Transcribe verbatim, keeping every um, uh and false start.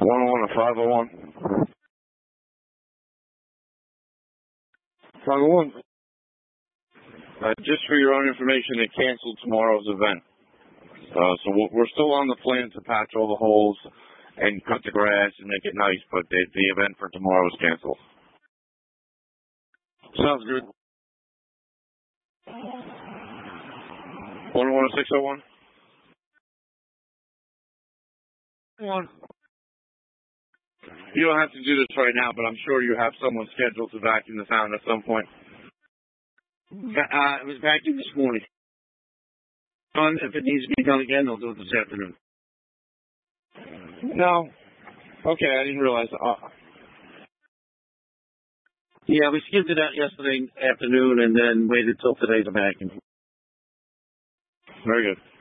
one oh one to five oh one. five oh one. Uh, just for your own information, they canceled tomorrow's event. Uh, so we're still on the plan to patch all the holes and cut the grass and make it nice, but the, the event for tomorrow is canceled. Sounds good. one oh one to six oh one? One. You don't have to do this right now, but I'm sure you have someone scheduled to vacuum the sound at some point. Uh, it was vacuumed this morning. If it needs to be done again, they'll do it this afternoon. No. Okay, I didn't realize. Uh, yeah, we skipped it out yesterday afternoon and then waited till today to vacuum. Very good.